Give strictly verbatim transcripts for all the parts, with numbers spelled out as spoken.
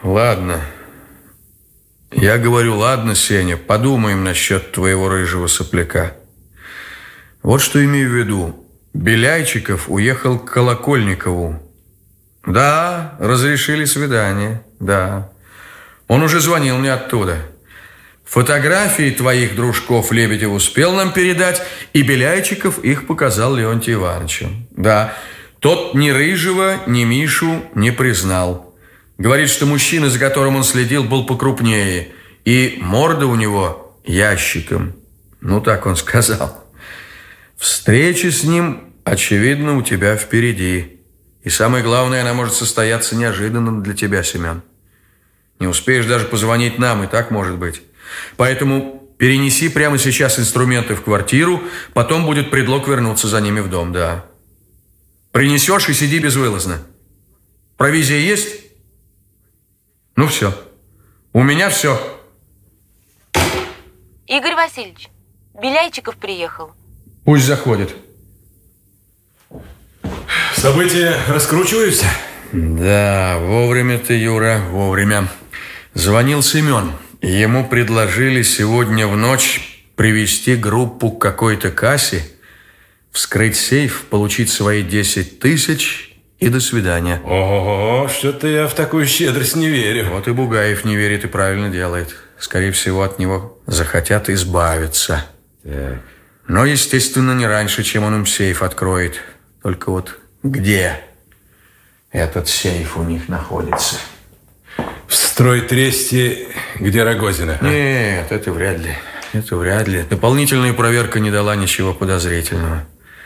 Ладно. Я говорю, ладно, Сеня, подумаем насчет твоего рыжего сопляка. Вот что имею в виду. Беляйчиков уехал к Колокольникову. Да, разрешили свидание, да. Он уже звонил мне оттуда. Фотографии твоих дружков Лебедев успел нам передать, и Беляйчиков их показал Леонтию Ивановичу. Да, тот ни Рыжего, ни Мишу не признал. Говорит, что мужчина, за которым он следил, был покрупнее, и морда у него ящиком. Ну, так он сказал. Встреча с ним, очевидно, у тебя впереди. И самое главное, она может состояться неожиданно для тебя, Семен. Не успеешь даже позвонить нам, и так может быть. Поэтому перенеси прямо сейчас инструменты в квартиру, потом будет предлог вернуться за ними в дом, да. Принесешь и сиди безвылазно. Провизия есть? Ну все. У меня все. Игорь Васильевич, Беляйчиков приехал. Пусть заходит. События раскручиваются? Да, вовремя ты, Юра, вовремя. Звонил Семен. Ему предложили сегодня в ночь привести группу к какой-то кассе, вскрыть сейф, получить свои десять тысяч и до свидания. Ого, что-то я в такую щедрость не верю. Вот и Бугаев не верит и правильно делает. Скорее всего, от него захотят избавиться. Так. Но, естественно, не раньше, чем он им сейф откроет. Только вот где этот сейф у них находится? В стройтресте, где Рогозина? Нет, это вряд ли. Это вряд ли. Дополнительная проверка не дала ничего подозрительного.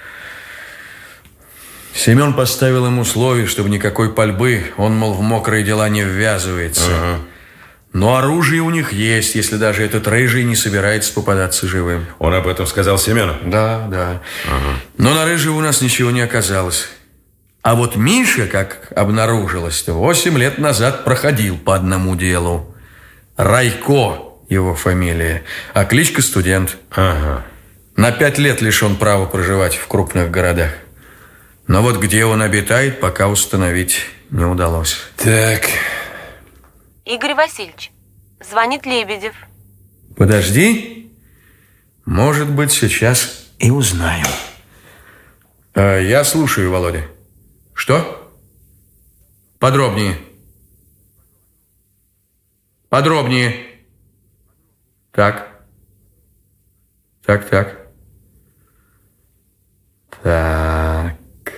Семен поставил им условие, чтобы никакой пальбы, он, мол, в мокрые дела не ввязывается. Ага. Но оружие у них есть, если даже этот Рыжий не собирается попадаться живым. Он об этом сказал Семену? Да, да. Ага. Но на Рыжего у нас ничего не оказалось. А вот Миша, как обнаружилось-то, восемь лет назад проходил по одному делу. Райко его фамилия, а кличка Студент. Ага. На пять лет лишен права проживать в крупных городах. Но вот где он обитает, пока установить не удалось. Так. Игорь Васильевич, звонит Лебедев. Подожди. Может быть, сейчас и узнаем. А, я слушаю, Володя. Что? Подробнее. Подробнее. Так. Так, так. Так.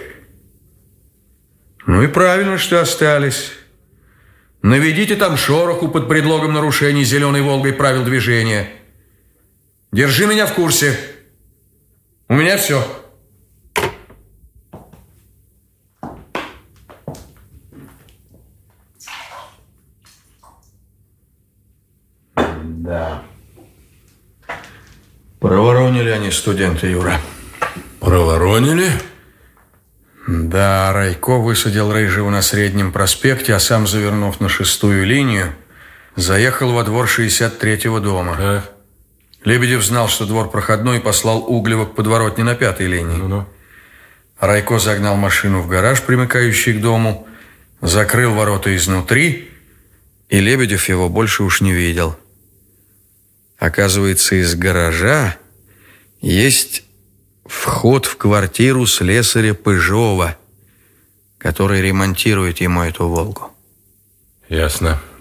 Ну и правильно, что остались. Наведите там шороху под предлогом нарушений «Зеленой Волгой» правил движения. Держи меня в курсе. У меня все. Да. Проворонили они студенты, Юра. Проворонили? Да, Райко высадил Рыжего на Среднем проспекте, а сам, завернув на шестую линию, заехал во двор шестьдесят третьего дома. Так. Лебедев знал, что двор проходной, и послал Углева к подворотне на пятой линии. Ну-ну. Райко загнал машину в гараж, примыкающий к дому, закрыл ворота изнутри, и Лебедев его больше уж не видел. Оказывается, из гаража есть вход в квартиру слесаря Пыжова, который ремонтирует ему эту «Волгу». Ясно.